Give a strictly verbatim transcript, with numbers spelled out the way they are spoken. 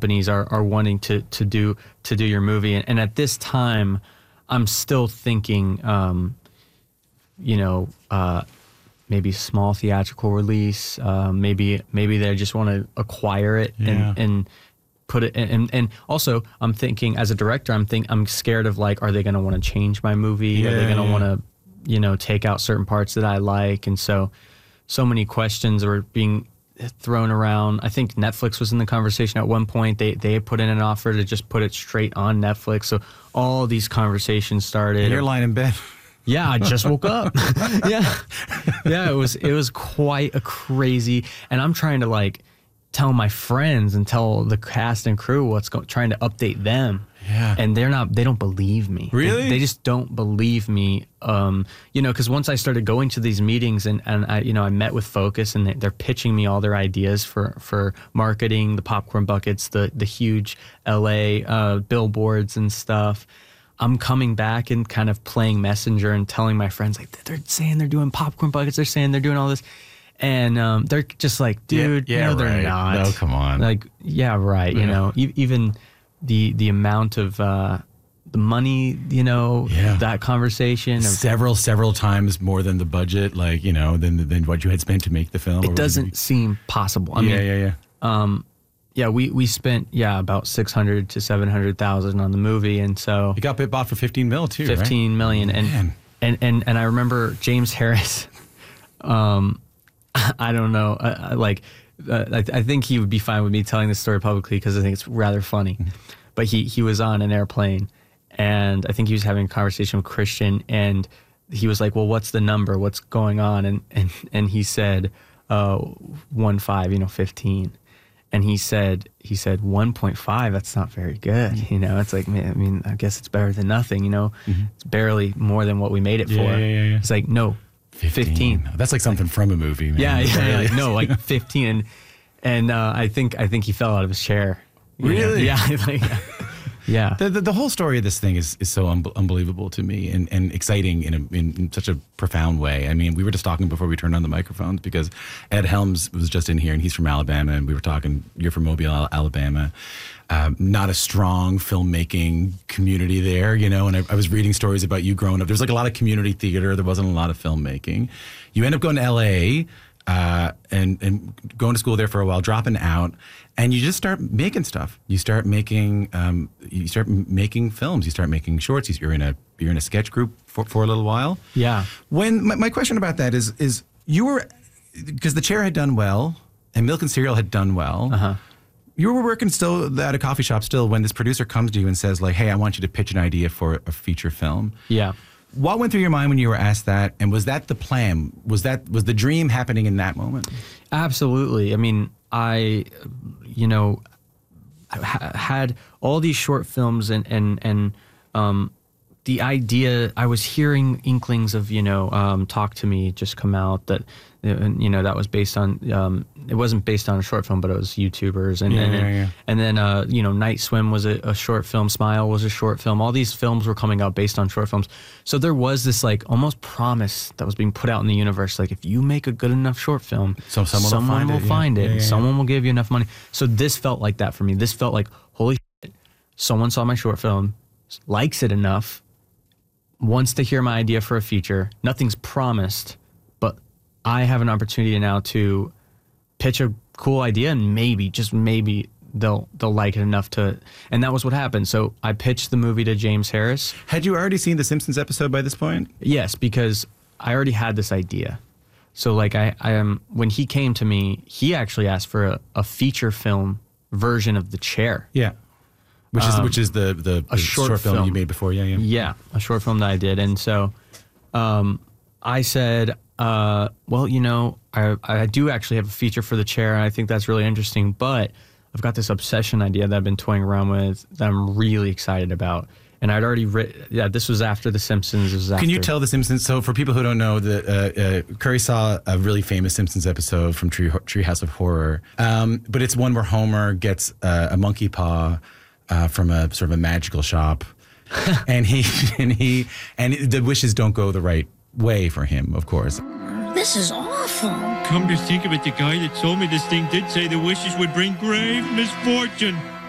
companies are, are wanting to to do to do your movie, and, and at this time, I'm still thinking, um, you know, uh, maybe small theatrical release, uh, maybe maybe they just want to acquire it yeah. and and put it and and also I'm thinking as a director, I'm think I'm scared of like, are they going to want to change my movie? Yeah, are they going to yeah. want to, you know, take out certain parts that I like? And so, so many questions are being thrown around. I think Netflix was in the conversation at one point. They they put in an offer to just put it straight on Netflix. So all these conversations started. And you're lying in bed. Yeah, I just woke up. yeah, yeah. It was it was quite a crazy, and I'm trying to like tell my friends and tell the cast and crew what's going, trying to update them. Yeah. And they're not, they don't believe me. Really? They, they just don't believe me. Um, you know, because once I started going to these meetings and, and I, you know, I met with Focus and they, they're pitching me all their ideas for, for marketing, the popcorn buckets, the, the huge L A uh, billboards and stuff. I'm coming back and kind of playing messenger and telling my friends, like, they're saying they're doing popcorn buckets. They're saying they're doing all this. And um, they're just like, dude, yeah, yeah, no, they're right. not. No, come on. Like, yeah, right. Yeah. You know, e- even the the amount of uh, the money, you know, Yeah. that conversation. Of, Several, several times more than the budget, like, you know, than than what you had spent to make the film. it doesn't seem possible. I yeah, mean, yeah, yeah. um, yeah, we, we spent, yeah, about six hundred to seven hundred thousand on the movie. And so You got bit bought for fifteen mil too, fifteen million. And, Man. and, and, and I remember James Harris, um, I don't know, uh, like, uh, I, I think he would be fine with me telling this story publicly because I think it's rather funny. But he, he was on an airplane and I think he was having a conversation with Christian and he was like, well, what's the number? What's going on? And, and, and he said, uh, one, five, you know, fifteen. And he said, he said, one point five, that's not very good. You know, it's like, man, I mean, I guess it's better than nothing, you know, Mm-hmm. it's barely more than what we made it Yeah, for. yeah, yeah, yeah. It's like, no, fifteen. That's like something from a movie, man. Yeah, yeah, yeah, Barely. like, no, like fifteen. And, and uh, I think, I think he fell out of his chair. You know? Really? Yeah. Like, yeah. The, the the whole story of this thing is is so un- unbelievable to me and, and exciting in, a, in in such a profound way. I mean, we were just talking before we turned on the microphones because Ed Helms was just in here and he's from Alabama and we were talking. You're from Mobile, Al- Alabama. Um, not a strong filmmaking community there, you know. And I, I was reading stories about you growing up. There's like a lot of community theater. There wasn't a lot of filmmaking. You end up going to L A. Uh, and, and going to school there for a while, dropping out, and you just start making stuff. You start making, um, you start m- making films. You start making shorts. You're in a you're in a sketch group for, for a little while. Yeah. When my, my question about that is is you were because The Chair had done well and Milk and Cereal had done well. Uh-huh. You were working still at a coffee shop still when this producer comes to you and says like, "Hey, I want you to pitch an idea for a feature film." Yeah. What went through your mind when you were asked that, and was that the plan? Was that was the dream happening in that moment? Absolutely. I mean, I, you know, ha- had all these short films and, and, and, um, the idea, I was hearing inklings of, you know, um, Talk to Me just come out that, you know, that was based on, um, it wasn't based on a short film, but it was YouTubers. And, Yeah, and, yeah, yeah. and then, uh, you know, Night Swim was a, a short film. Smile was a short film. All these films were coming out based on short films. So there was this like almost promise that was being put out in the universe. Like if you make a good enough short film, So someone will find will it, yeah. find it. Yeah, yeah, yeah. Someone will give you enough money. So this felt like that for me. This felt like, holy shit, someone saw my short film, likes it enough, wants to hear my idea for a feature. Nothing's promised, but I have an opportunity now to pitch a cool idea and maybe, just maybe, they'll they'll like it enough to. And that was what happened. So I pitched the movie to James Harris. Had you already seen the Simpsons episode by this point? Yes, because I already had this idea. So like I, I am when he came to me, he actually asked for a, a feature film version of The Chair. Yeah. Which is which is the the, the short short, film, film. you made before? Yeah, yeah. Yeah, a short film that I did. And so um, I said, uh, well, you know, I, I do actually have a feature for The Chair, and I think that's really interesting, but I've got this obsession idea that I've been toying around with that I'm really excited about. And I'd already written, yeah, this was after The Simpsons. This was after. Can you tell the Simpsons? So for people who don't know, the, uh, uh, Curry saw a really famous Simpsons episode from Tree, Treehouse of Horror, um, but it's one where Homer gets uh, a monkey paw uh, from a sort of a magical shop, and he and he and the wishes don't go the right way for him, of course. This is awful. Come to think of it, the guy that sold me this thing did say the wishes would bring grave misfortune.